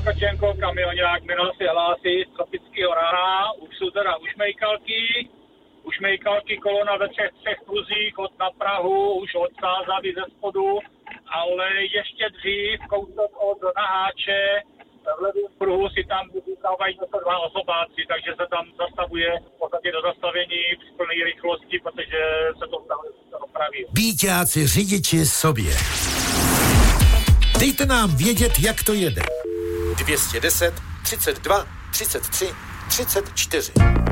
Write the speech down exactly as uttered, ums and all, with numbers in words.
Kačenko, kamionák, mi si hlásí z tropického rána, už jsou teda ušmejkalky, ušmejkalky kolona ve třech, třech pruzích od na Prahu, už od Sázady ze spodu, ale ještě dřív, kousek od Naháče, v levém pruhu si tam vykávají dva osobáci, takže se tam zastavuje v podstatě do zastavení při plné rychlosti, protože se to opraví. Bíťáci řidiči sobě. Dejte nám vědět, jak to jede. dvě stě deset, třicet dva, třicet tři, třicet čtyři.